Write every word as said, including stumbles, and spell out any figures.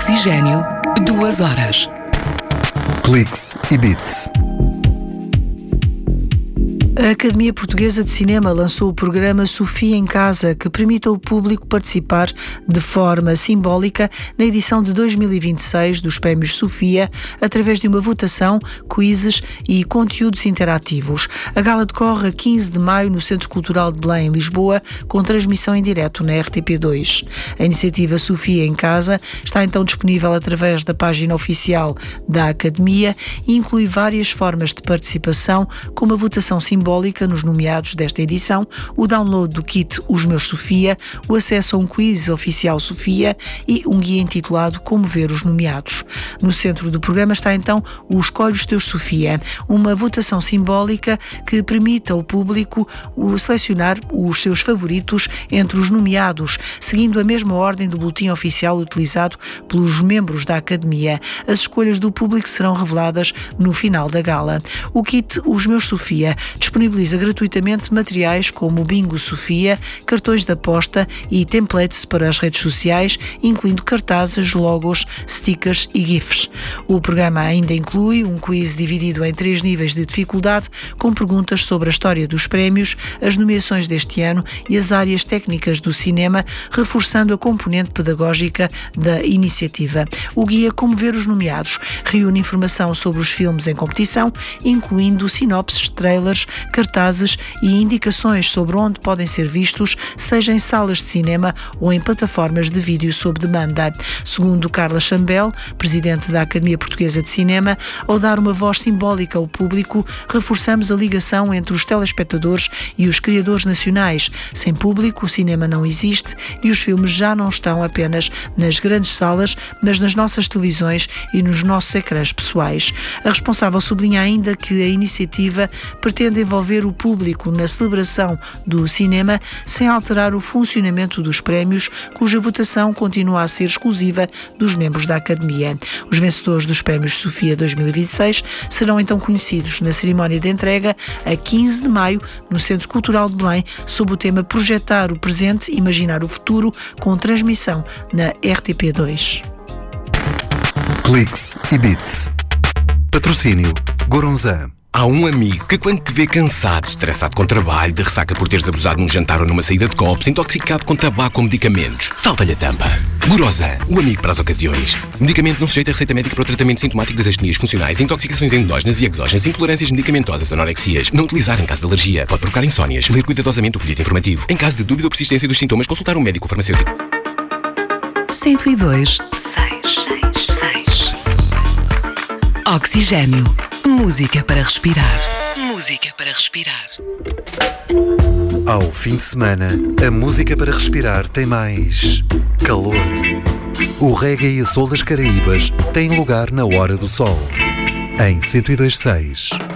Oxigênio, duas horas. Cliques e Beats. A Academia Portuguesa de Cinema lançou o programa Sofia em Casa, que permite ao público participar de forma simbólica na edição de dois mil e vinte e seis dos Prémios Sofia, através de uma votação, quizzes e conteúdos interativos. A gala decorre a quinze de maio no Centro Cultural de Belém, em Lisboa, com transmissão em direto na R T P dois. A iniciativa Sofia em Casa está então disponível através da página oficial da Academia e inclui várias formas de participação, como a votação simbólica nos nomeados desta edição, o download do kit Os Meus Sofia, o acesso a um quiz oficial Sofia e um guia intitulado Como Ver os Nomeados. No centro do programa está então o Escolhe os Teus Sofia, uma votação simbólica que permite ao público selecionar os seus favoritos entre os nomeados, seguindo a mesma ordem do boletim oficial utilizado pelos membros da Academia. As escolhas do público serão reveladas no final da gala. O kit Os Meus Sofia disponibiliza gratuitamente materiais como o Bingo Sofia, cartões de aposta e templates para as redes sociais, incluindo cartazes, logos, stickers e GIFs. O programa ainda inclui um quiz dividido em três níveis de dificuldade, com perguntas sobre a história dos prémios, as nomeações deste ano e as áreas técnicas do cinema, reforçando a componente pedagógica da iniciativa. O guia Como Ver os Nomeados reúne informação sobre os filmes em competição, incluindo sinopses, trailers, cartazes e indicações sobre onde podem ser vistos, seja em salas de cinema ou em plataformas de vídeo sob demanda. Segundo Carla Chambel, presidente da Academia Portuguesa de Cinema, ao dar uma voz simbólica ao público, reforçamos a ligação entre os telespectadores e os criadores nacionais. Sem público, o cinema não existe e os filmes já não estão apenas nas grandes salas, mas nas nossas televisões e nos nossos ecrãs pessoais. A responsável sublinha ainda que a iniciativa pretende envolver o público na celebração do cinema sem alterar o funcionamento dos prémios, cuja votação continua a ser exclusiva dos membros da Academia. Os vencedores dos Prémios Sofia dois mil e vinte e seis serão então conhecidos na cerimónia de entrega a quinze de maio no Centro Cultural de Belém, sob o tema Projetar o Presente, Imaginar o Futuro, com transmissão na R T P dois. Cliques e Beats. Patrocínio Goronzan. Há um amigo que quando te vê cansado, estressado com trabalho, de ressaca por teres abusado num jantar ou numa saída de copos, intoxicado com tabaco ou medicamentos, salta-lhe a tampa. Goronzan, o amigo para as ocasiões. Medicamento não sujeito a receita médica para o tratamento sintomático das astenias funcionais, intoxicações endógenas e exógenas, intolerâncias medicamentosas, anorexias. Não utilizar em caso de alergia. Pode provocar insónias. Ler cuidadosamente o folheto informativo. Em caso de dúvida ou persistência dos sintomas, consultar um médico ou farmacêutico. cento e dois, seis, seis. Oxigênio. Música para respirar. Música para respirar. Ao fim de semana, a música para respirar tem mais calor. O reggae e a soul das Caraíbas têm lugar na hora do sol. Em cento e dois ponto seis.